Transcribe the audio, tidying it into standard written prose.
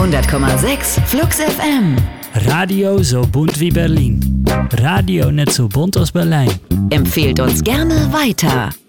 100,6 Flux FM. Radio so bunt wie Berlin. Radio net so bunt als Berlijn. Empfehlt uns gerne weiter.